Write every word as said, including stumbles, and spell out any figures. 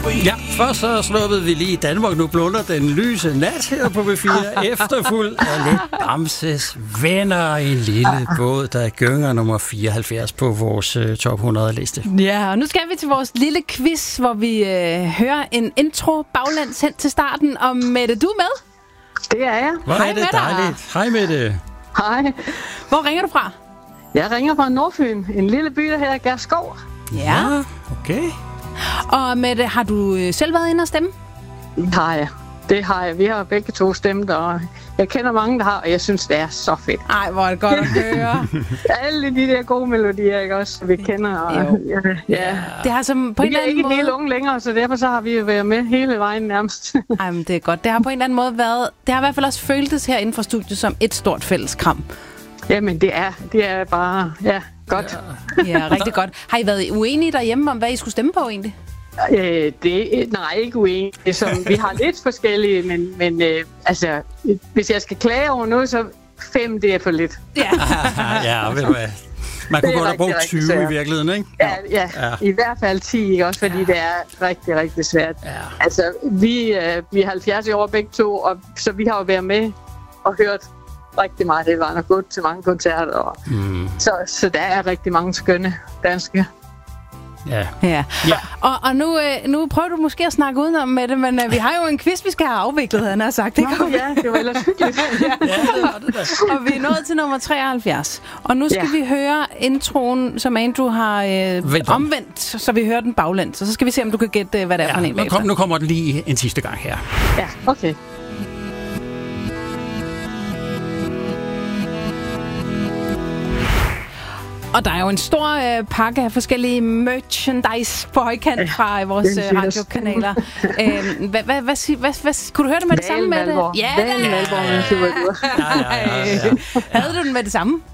Ja, først så sluppede vi lige i Danmark. Nu blunder den lyse nat her på B fire. Efterfuldt af lidt Bamses Venner i en lille båd, der gynger nummer fireoghalvfjerds på vores uh, top hundrede-liste. Ja, og nu skal vi til vores lille quiz, hvor vi øh, hører en intro baglæns hen til starten. Og Mette, du er med? Det er jeg. Hvor er det dejligt. Hej Mette. Hej. Hvor ringer du fra? Jeg ringer fra Nordfyn, en lille by, der hedder Gærskov. Ja. Ja, okay. Og Mette, har du øh, selv været inde og stemme? Det har jeg. Det har jeg. Vi har begge to stemt, og jeg kender mange, der har, og jeg synes, det er så fedt. Ej, hvor er det godt at høre. Alle de der gode melodier, ikke også, vi kender. Og, ja, ja. Det har som på Vi en eller er anden ikke måde... helt unge længere, så derfor så har vi jo været med hele vejen nærmest. Ej, men det er godt. Det har på en eller anden måde været... Det har i hvert fald også føltes her inden for studiet som et stort fælles kram. Jamen, det er, det er bare, ja, godt. Ja, rigtig godt. Har I været uenige derhjemme om, hvad I skulle stemme på egentlig? Øh, det, nej, ikke uenigt. Som, vi har lidt forskellige, men, men øh, altså, hvis jeg skal klage over noget, så fem, det er for lidt. Ja, Ja, ved du hvad. Man kunne Det er godt have brugt rigtig, tyve rigtig i svært. virkeligheden, ikke? Ja, ja, Ja. i hvert fald ti, ikke også, fordi ja. det er rigtig, rigtig svært. Ja. Altså, vi, øh, vi er halvfjerds år begge to, og, så vi har jo været med og hørt rigtig meget hele vejen og gået til mange koncerter. Og, Mm. så, så der er rigtig mange skønne danske. Ja. ja. Ja. Og, og nu, øh, nu prøver du måske at snakke udenom med det, men øh, vi har jo en quiz, vi skal have afviklet, han har sagt. Det Nå, ja, det var ellers hyggeligt. ja. Ja, det var det da. Og vi er nået til nummer treoghalvfjerds. Og nu skal Ja. vi høre introen, som Andrew har øh, Vendt om. omvendt, så vi hører den baglæns. Og så skal vi se, om du kan gætte, øh, hvad det er for en Ja, nu, bagefter. kom, nu kommer den lige en sidste gang her. Ja, okay. Og der er jo en stor øh, pakke af forskellige merchandise på højkant fra øh, vores det er øh, fedt. radiokanaler. øh, hvad, hvad, hvad, sig- hvad, hvad, kunne du høre det med det samme med det? Valborg. Ja, Valborg, da! Valborg, Ja, ja, ja, ja. Havde du den med det samme?